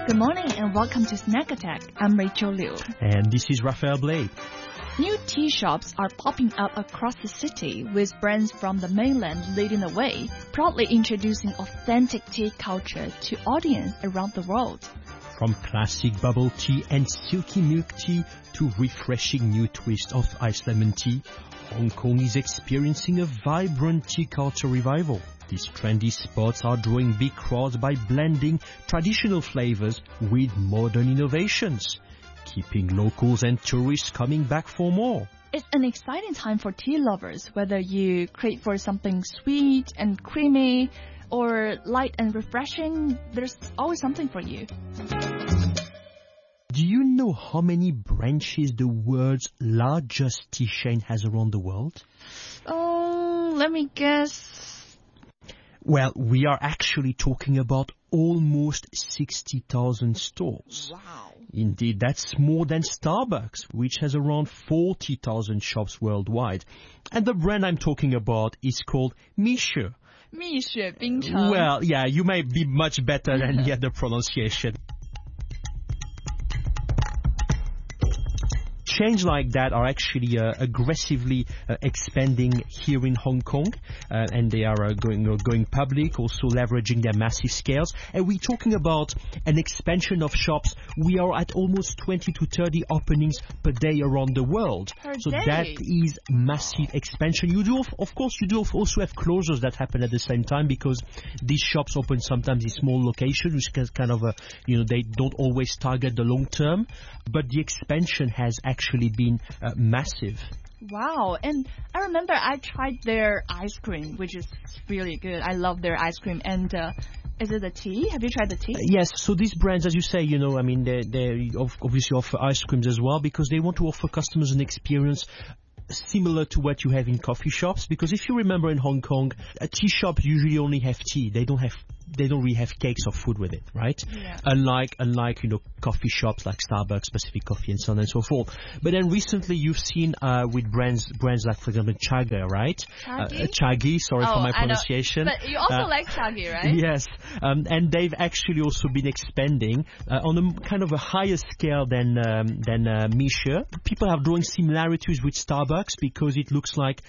Good morning and welcome to Snack Attack. I'm Rachel Liu. And this is Raphael Blade. New tea shops are popping up across the city with brands from the mainland leading the way, proudly introducing authentic tea culture to audience around the world. From classic bubble tea and silky milk tea to refreshing new twist of iced lemon tea, Hong Kong is experiencing a vibrant tea culture revival. These trendy spots are drawing big crowds by blending traditional flavors with modern innovations, keeping locals and tourists coming back for more. It's an exciting time for tea lovers, whether you crave for something sweet and creamy or light and refreshing, there's always something for you. Do you know how many branches the world's largest tea chain has around the world? Oh, let me guess. Well, we are actually talking about almost 60,000 stores. Wow. Indeed, that's more than Starbucks, which has around 40,000 shops worldwide. And the brand I'm talking about is called Mixue. 蜜雪冰城. Well, yeah, you may be much better than the other pronunciation. Chains like that are actually aggressively expanding here in Hong Kong, and they are going public, also leveraging their massive scales. And we're talking about an expansion of shops. We are at almost 20 to 30 openings per day around the world. So that is massive expansion. You do, of course, also have closures that happen at the same time because these shops open sometimes in small locations, which is kind of they don't always target the long term. But the expansion has actually been massive. Wow. And I remember I tried their ice cream, which is really good. I love their ice cream. And is it the tea? Have you tried the tea? Yes. So these brands, as you say, they obviously offer ice creams as well because they want to offer customers an experience similar to what you have in coffee shops. Because if you remember in Hong Kong, tea shops usually only have tea. They don't really have cakes or food with it, right? Yeah. Unlike coffee shops like Starbucks, Pacific Coffee, and so on and so forth. But then recently you've seen with brands like, for example, Chaggi, right? Chaggi, sorry for my pronunciation. But you also like Chaggi, right? Yes. And they've actually also been expanding on a kind of a higher scale than Mixue. People are drawing similarities with Starbucks because it looks like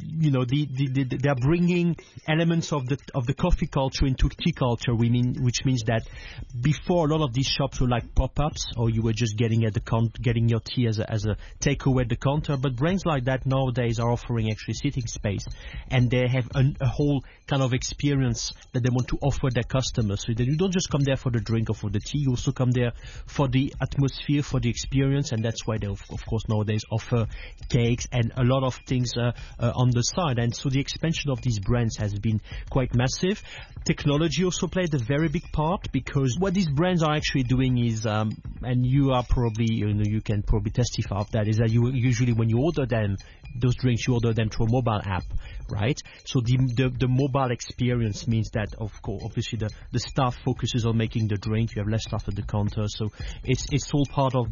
they're bringing elements of the coffee culture into tea culture, which means that before a lot of these shops were like pop-ups, or you were just getting your tea as a takeaway at the counter. But brands like that nowadays are offering actually sitting space, and they have a whole kind of experience that they want to offer their customers. So that you don't just come there for the drink or for the tea, you also come there for the atmosphere, for the experience, and that's why they of course nowadays offer cakes and a lot of things on the side. And so the expansion of these brands has been quite massive. Technology also plays a very big part because what these brands are actually doing is, and you are probably, you can probably testify of that, is that you usually when you order them, those drinks, you order them through a mobile app, right? So the mobile experience means that, of course, obviously the staff focuses on making the drink. You have less staff at the counter, so it's all part of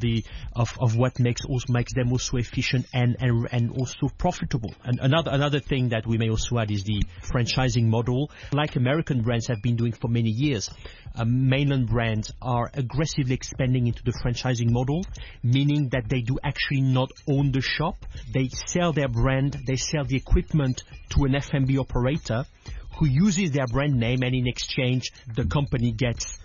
what makes them also efficient and also profitable. And another thing that we may also add is the franchising model, like American brands have been doing for many years. Mainland brands are aggressively expanding into the franchising model, meaning that they do actually not own the shop. They sell their brand, they sell the equipment to an F&B operator who uses their brand name, and in exchange the company gets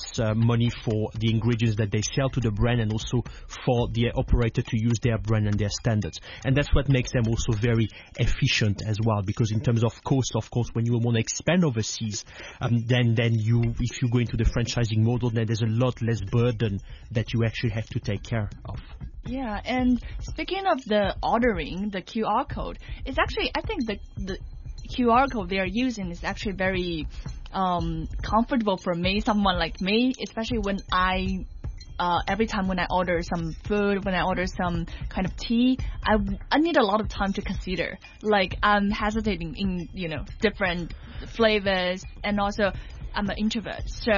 money for the ingredients that they sell to the brand and also for the operator to use their brand and their standards. And that's what makes them also very efficient as well, because in terms of cost, of course, when you want to expand overseas, then if you go into the franchising model, then there's a lot less burden that you actually have to take care of. Yeah, and speaking of the ordering, the QR code, it's actually, I think the QR code they are using is actually very comfortable for me, someone like me, especially when I every time when I order some food, when I order some kind of tea, I need a lot of time to consider. Like I'm hesitating in different flavors, and also I'm an introvert, so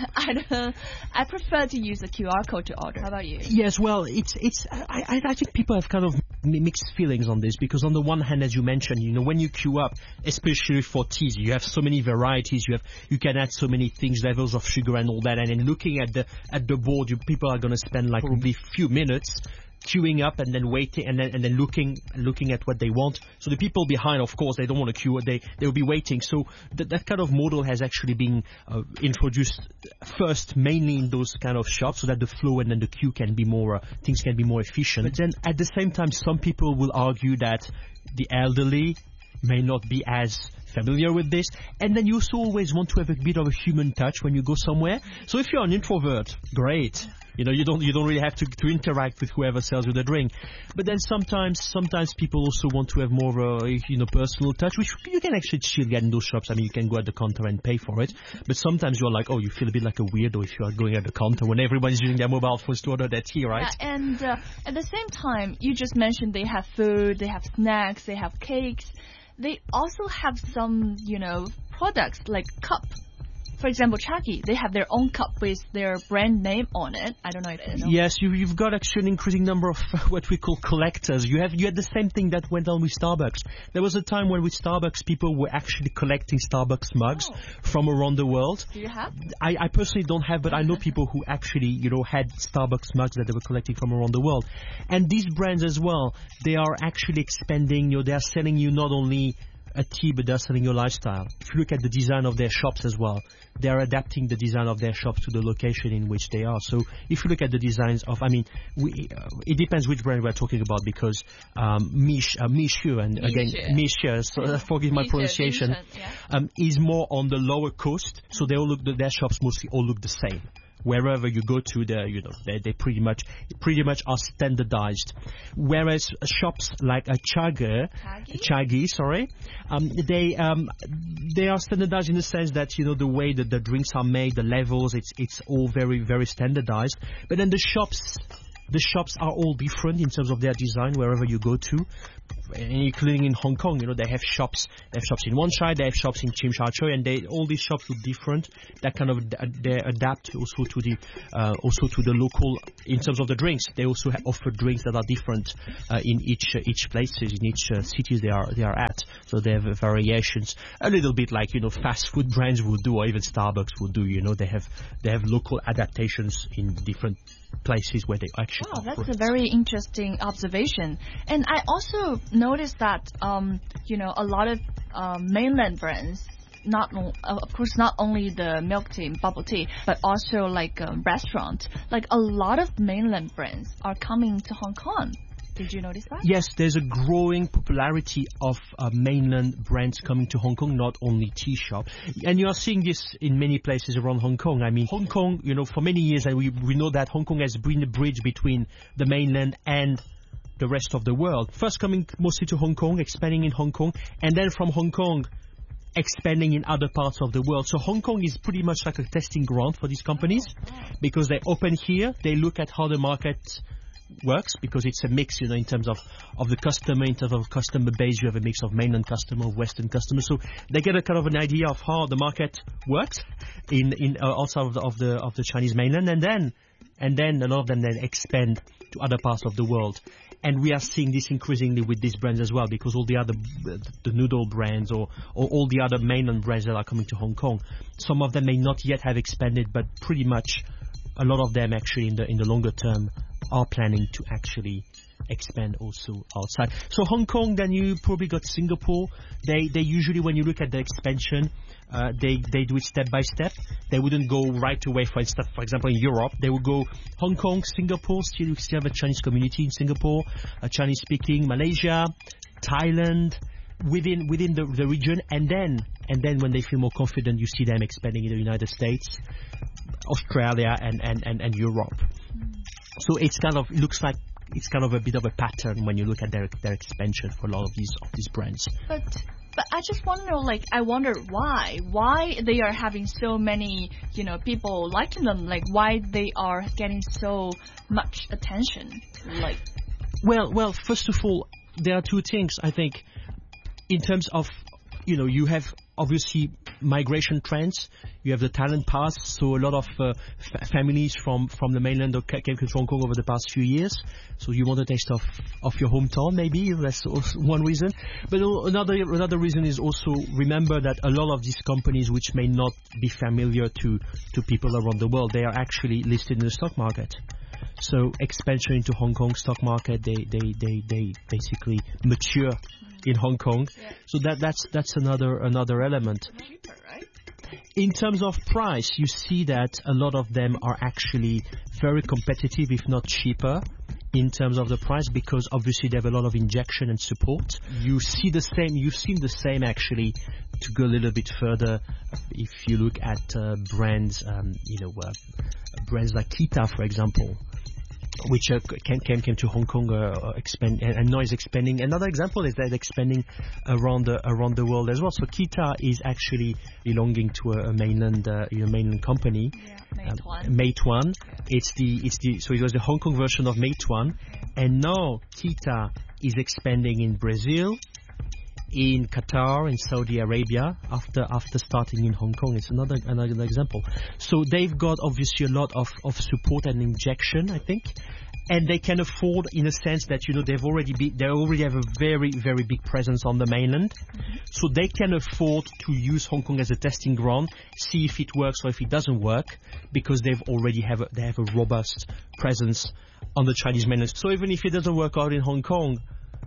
I prefer to use a QR code to order. How about you? Yes, well, I think people have kind of mixed feelings on this, because on the one hand, as you mentioned, when you queue up, especially for teas, you have so many varieties, you can add so many things, levels of sugar and all that, and then looking at the board, people are going to spend like probably a few minutes queuing up and then waiting and then looking at what they want. So the people behind, of course, they don't want to queue. They will be waiting. So that kind of model has actually been introduced first mainly in those kind of shops, so that the flow and then the queue can be more things can be more efficient. But then at the same time, some people will argue that the elderly may not be as familiar with this, and then you also always want to have a bit of a human touch when you go somewhere. So if you're an introvert, great. You don't really have to interact with whoever sells you the drink. But then sometimes people also want to have more of a personal touch, which you can actually still get in those shops. I mean, you can go at the counter and pay for it. But sometimes you're like, you feel a bit like a weirdo if you are going at the counter when everybody's using their mobile phones to order their tea, right? Yeah, and at the same time, you just mentioned they have food, they have snacks, they have cakes. They also have some, products like cup. For example, Chagi, they have their own cup with their brand name on it. I don't know if you know. Yes, you've got actually an increasing number of what we call collectors. You had the same thing that went on with Starbucks. There was a time when with Starbucks, people were actually collecting Starbucks mugs from around the world. Do you have? I personally don't have, but I know people who actually, had Starbucks mugs that they were collecting from around the world. And these brands as well, they are actually expanding, they are selling you not only a tea, but they're selling your lifestyle. If you look at the design of their shops as well, they're adapting the design of their shops to the location in which they are. So if you look at the designs of, it depends which brand we're talking about, because Miche, and again, Miche, so forgive my pronunciation, is more on the lower coast, so they all their shops mostly all look the same. Wherever you go to, they pretty much are standardized. Whereas shops like a Chagi, they are standardized in the sense that the way that the drinks are made, the levels, it's all very, very standardized. But then the shops are all different in terms of their design wherever you go to, including in Hong Kong. They have shops in Wan Chai, they have shops in Tsim Sha Tsui, and all these shops look different. That kind of they adapt also to the local in terms of the drinks. They also offer drinks that are different in each places, in each cities they are at. So they have variations, a little bit like fast food brands would do, or even Starbucks would do. They have local adaptations in different places where they actually. Wow, that's a very interesting observation. And I also noticed that a lot of mainland brands, of course not only the milk tea, bubble tea, but also like restaurant, like a lot of mainland brands are coming to Hong Kong. Did you notice that? Yes, there's a growing popularity of mainland brands coming to Hong Kong, not only tea shops. And you are seeing this in many places around Hong Kong. I mean, Hong Kong, for many years, and we know that Hong Kong has been a bridge between the mainland and the rest of the world. First coming mostly to Hong Kong, expanding in Hong Kong, and then from Hong Kong, expanding in other parts of the world. So Hong Kong is pretty much like a testing ground for these companies, because they open here, they look at how the market works, because it's a mix, in terms of the customer, in terms of customer base. You have a mix of mainland customer, Western customers, so they get a kind of an idea of how the market works in outside of the Chinese mainland, and then a lot of them then expand to other parts of the world. And we are seeing this increasingly with these brands as well, because all the other the noodle brands or all the other mainland brands that are coming to Hong Kong, some of them may not yet have expanded, but pretty much a lot of them actually in the longer term are planning to actually expand also outside. So Hong Kong, then you probably got Singapore. They usually, when you look at the expansion, they do it step by step. They wouldn't go right away. For example, in Europe, they would go Hong Kong, Singapore. Still, you still have a Chinese community in Singapore, a Chinese speaking, Malaysia, Thailand, within the region, and then when they feel more confident, you see them expanding in the United States, Australia, and Europe. So it looks like it's kind of a bit of a pattern when you look at their expansion for a lot of these brands. But I just want to know, I wonder why they are having so many, people liking them, why they are getting so much attention, Well, first of all, there are two things, I think, in terms of you have obviously migration trends. You have the talent pass, so a lot of families from the mainland came to Hong Kong over the past few years. So you want a taste of your hometown, maybe. That's also one reason. But another reason is also remember that a lot of these companies, which may not be familiar to people around the world, they are actually listed in the stock market. So expansion into Hong Kong stock market, they basically mature in Hong Kong. Yeah. So that's another element. Cheaper, right? In terms of price, you see that a lot of them are actually very competitive, if not cheaper, in terms of the price, because obviously they have a lot of injection and support. You've seen the same actually, to go a little bit further, if you look at brands, brands like Kita, for example, which came to Hong Kong, expand, and now is expanding. Another example is that expanding around the world as well. So Kita is actually belonging to a mainland company. Yeah, Meituan. Yeah. So it was the Hong Kong version of Meituan, and now Kita is expanding in Brazil, in Qatar, in Saudi Arabia, after starting in Hong Kong. It's another example. So they've got obviously a lot of support and injection, I think, and they can afford, in a sense that they already have a very, very big presence on the mainland, so they can afford to use Hong Kong as a testing ground, see if it works or if it doesn't work, because they have a robust presence on the Chinese mainland. So even if it doesn't work out in Hong Kong,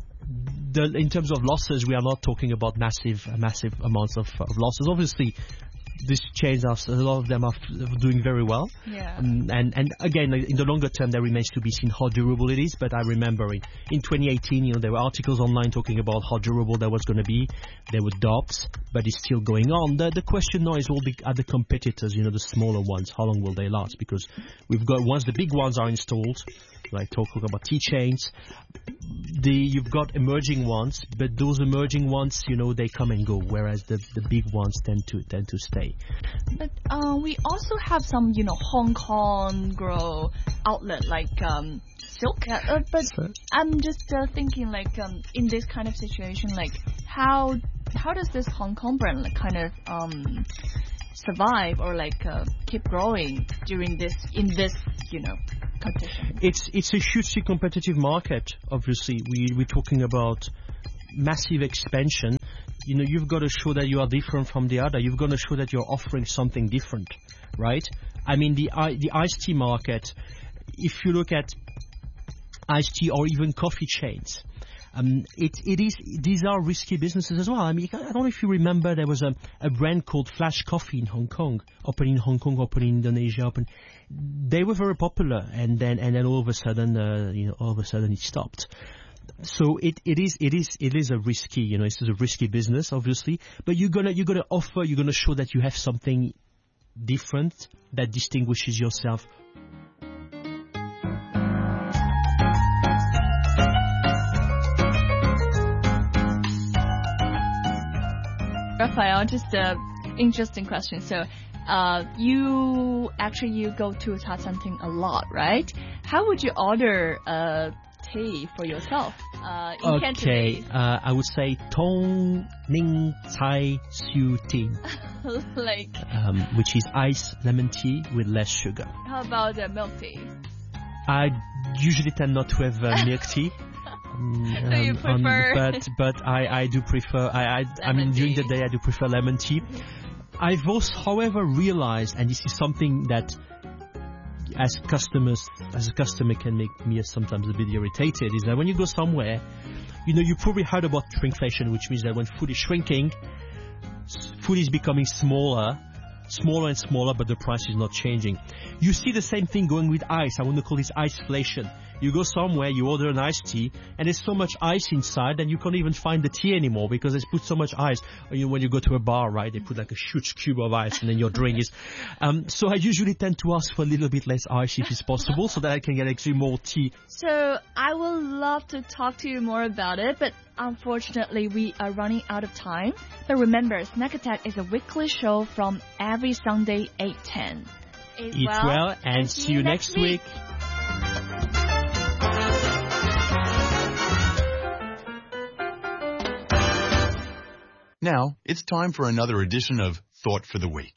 in terms of losses, we are not talking about massive amounts of losses. Obviously, these chains a lot of them are doing very well. Yeah. And again, in the longer term, there remains to be seen how durable it is. But I remember in 2018, there were articles online talking about how durable that was going to be. There were doubts, but it's still going on. The question now is all the other competitors, the smaller ones, how long will they last? Because we've got, once the big ones are installed, like talking about T-chains, you've got emerging ones, but those emerging ones, they come and go, whereas the big ones tend to stay. But we also have some, Hong Kong grow outlet like Silk. But I'm just thinking, like, in this kind of situation, like, how does this Hong Kong brand kind of survive or keep growing in this competition? It's a hugely competitive market. Obviously, we're talking about massive expansion. You've got to show that you are different from the other. You've got to show that you're offering something different, right? I mean, the iced tea market, if you look at iced tea or even coffee chains, these are risky businesses as well. I mean, I don't know if you remember, there was a brand called Flash Coffee in Hong Kong, opening in Hong Kong, opening in Indonesia, they were very popular, and then all of a sudden it stopped. So it is a risky, it's a risky business, obviously, but you're gonna offer, you're gonna show that you have something different that distinguishes yourself. Raphael, just interesting question. So, you go to Ta Santing a lot, right? How would you order tea for yourself in Cantonese? I would say Tong Ning Cai Siu Tea. Like, which is iced lemon tea with less sugar. How about milk tea? I usually tend not to have milk tea. So you prefer? But I do prefer. During the day I do prefer lemon tea. I've also, however, realized, and this is something that, as a customer can make me sometimes a bit irritated, is that when you go somewhere, you probably heard about shrinkflation, which means that when food is shrinking, food is becoming smaller and smaller, but the price is not changing. You see the same thing going with ice. I want to call this iceflation. You go somewhere, you order an iced tea, and there's so much ice inside that you can't even find the tea anymore because they put so much ice. When you go to a bar, right, they put like a huge cube of ice, and then your drink is... So I usually tend to ask for a little bit less ice if it's possible, so that I can get actually more tea. So I would love to talk to you more about it, but unfortunately we are running out of time. But remember, Snack Attack is a weekly show from every Sunday, 8:10. Eat well and see you next week. Now, it's time for another edition of Thought for the Week.